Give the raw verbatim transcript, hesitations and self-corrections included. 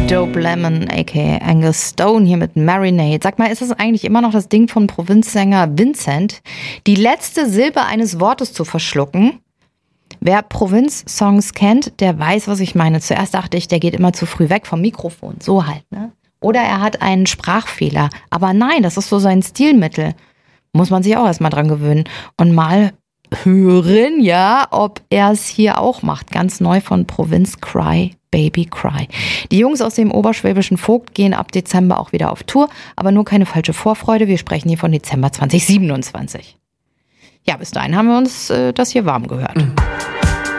Dope Lemon, aka Angus Stone, hier mit Marinade. Sag mal, ist das eigentlich immer noch das Ding von Provinzsänger Vincent, die letzte Silbe eines Wortes zu verschlucken? Wer Provinz-Songs kennt, der weiß, was ich meine. Zuerst dachte ich, der geht immer zu früh weg vom Mikrofon. So halt, ne? Oder er hat einen Sprachfehler. Aber nein, das ist so sein Stilmittel. Muss man sich auch erstmal dran gewöhnen. Und mal hören, ja, ob er es hier auch macht. Ganz neu von Provinz, Cry, Baby Cry. Die Jungs aus dem oberschwäbischen Vogt gehen ab Dezember auch wieder auf Tour. Aber nur keine falsche Vorfreude. Wir sprechen hier von Dezember zwanzig siebenundzwanzig. Ja, bis dahin haben wir uns äh, das hier warm gehört. Mhm.